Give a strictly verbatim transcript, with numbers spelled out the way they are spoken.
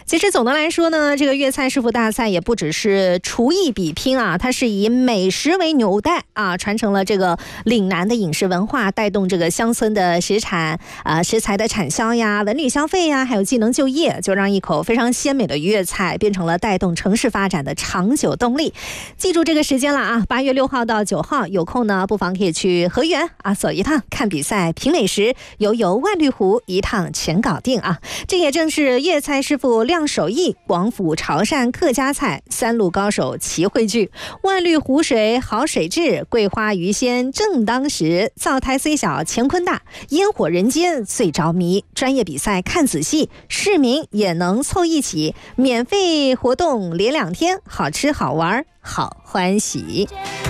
其实总的来说呢，这个粤菜师傅大赛也不只是厨艺比拼啊，它是以美食为纽带啊，传承了这个岭南的饮食文化，带动这个乡村的食产啊食材的产销呀、文旅消费呀，还有技能就业，就让一口非常鲜美的粤菜变成了带动城市发展的长久动力。记住这个时间了啊，八月六号到九号，有空呢不妨可以去河源啊走一趟，看比赛、品美食，游游万绿湖，一趟全搞定啊！这也正是粤菜师傅亮手艺，广府潮汕客家菜三路高手齐汇聚，万绿湖水好水质，桂花鱼鲜正当时，灶台虽小乾坤大，烟火人间最着迷。专业比赛看仔细，市民也能凑一起，免费活动连两天，好吃好玩好欢喜。